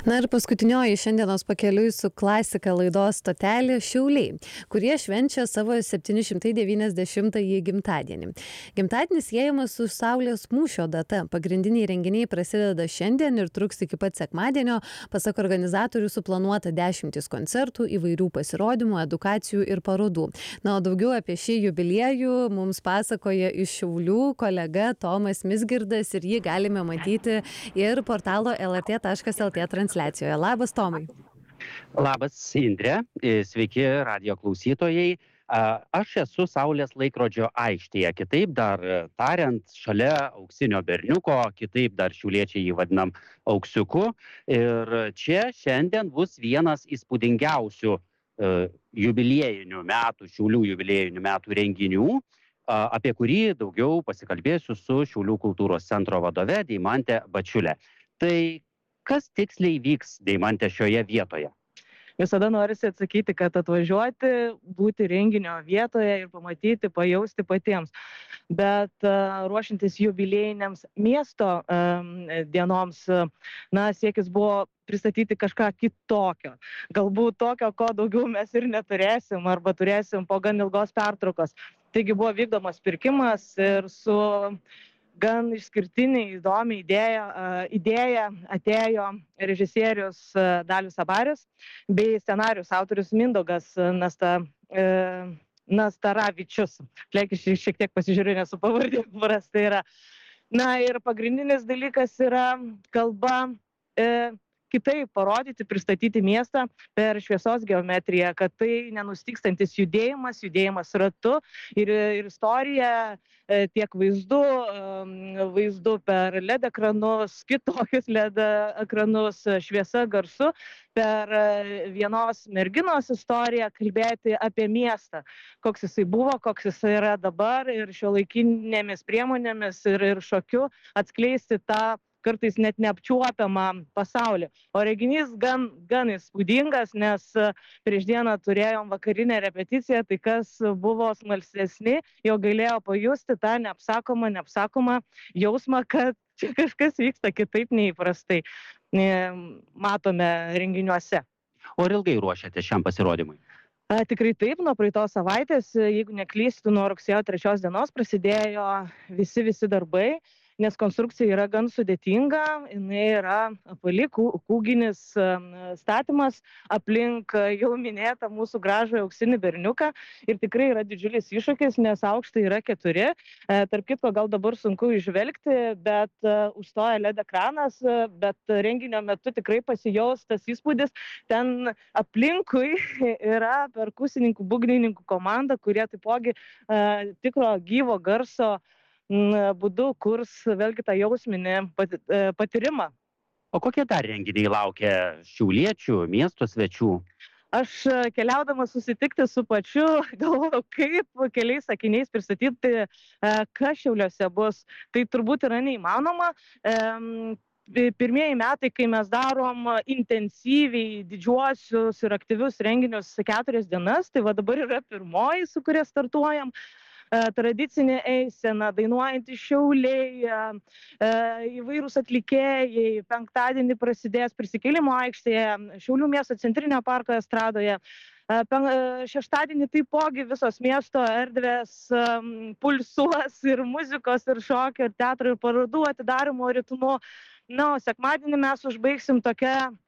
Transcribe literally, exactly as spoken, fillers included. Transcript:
Na ir paskutinioji šiandienos pakeliui su klasika laidos stotelė Šiauliai, kurie švenčia savo septyni šimtai devyniasdešimtąjį gimtadienį. Gimtadienis siejamas su Saulės mūšio data. Pagrindiniai renginiai prasideda šiandien ir truks iki pat sekmadienio. Pasak organizatorių suplanuota dešimtis koncertų, įvairių pasirodymų, edukacijų ir parodų. Na, o daugiau apie šį jubiliejų mums pasakoja iš Šiaulių kolega Tomas Mizgirdas ir jį galime matyti ir portalo L R T taškas L T transliacijoje. Labas, Tomai. Labas, Indrė. Sveiki, radijo klausytojai. Aš esu Saulės laikrodžio aikštėje, kitaip dar tariant, šalia auksinio berniuko, kitaip dar šiauliečiai jį vadinam auksiuku. Ir čia šiandien bus vienas įspūdingiausių jubiliejinių metų, Šiaulių jubiliejinių metų renginių, apie kurį daugiau pasikalbėsiu su Šiaulių kultūros centro vadove Deimante Bačiule. Tai kas tiksliai vyks, Deimante, šioje vietoje? Visada norisi atsakyti, kad atvažiuoti, būti renginio vietoje ir pamatyti, pajausti patiems. Bet uh, ruošintis jubiliejiniams miesto um, dienoms, na, siekis buvo pristatyti kažką kitokio. Galbūt tokio, ko daugiau mes ir neturėsim, arba turėsim po gan ilgos pertraukos. Taigi buvo vykdomas pirkimas ir su gan išskirtinė, įdomi idėja, idėja atėjo režisierius Dalius Abaris bei scenarijus autorius Mindaugas Nasta, e, Nastaravičius. Leikiš šiek tiek pasižiūrėjau, nesu pavardė, prastai yra. Na ir pagrindinis dalykas yra kalba e, kitaip parodyti, pristatyti miestą per šviesos geometriją, kad tai nenustykstantis judėjimas, judėjimas ratu ir, ir istorija tiek vaizdu, vaizdu per L E D ekranus, kitokius L E D ekranus, šviesa, garsu, per vienos merginos istoriją kalbėti apie miestą, koks jisai buvo, koks jisai yra dabar ir šiuolaikinėmis priemonėmis ir, ir šokiu atskleisti tą kartais net neapčiuopiamą pasaulį. O renginys gan, gan įspūdingas, nes prieš dieną turėjom vakarinę repeticiją, tai kas buvo smalsesni, jau galėjo pajusti tą neapsakomą, neapsakomą jausmą, kad čia kažkas vyksta kitaip neįprastai matome renginiuose. O ar ilgai ruošiate šiam pasirodymui? A, tikrai taip, nuo praeitos savaitės, jeigu neklystu, nuo rugsėjo trečios dienos prasidėjo visi, visi darbai, nes konstrukcija yra gan sudėtinga, jinai yra apvali, kūginis statymas aplink jau minėtą mūsų gražų auksinį berniuką ir tikrai yra didžiulis iššūkis, nes aukštai yra keturi, tarp kitko gal dabar sunku išvelgti, bet užstoja L E D ekranas, bet renginio metu tikrai pasijaus tas įspūdis, ten aplinkui yra perkusininkų, būgnininkų komanda, kurie taipogi tikro gyvo garso būdu kurs vėlgi tą jausminį patyrimą. O kokie dar renginiai laukia šiauliečių, miesto svečių? Aš keliaudama susitikti su pačiu, galvoju, kaip keliais sakiniais pristatyti, kas Šiauliuose bus. Tai turbūt yra neįmanoma. Pirmieji metai, kai mes darom intensyviai didžiuosius ir aktyvius renginius keturias dienas, tai va dabar yra pirmoji, su kuria startuojam. Tradicinė eisena, dainuojantys Šiauliai, įvairūs atlikėjai. Penktadienį prasidės Prisikėlimo aikštėje, Šiaulių miesto centrinio parko estradoje. Šeštadienį taipogi visos miesto erdvės pulsuos ir muzikos, ir šokio, ir teatro, ir parodų atidarymo ritmu. Na, o sekmadienį mes užbaigsim tokia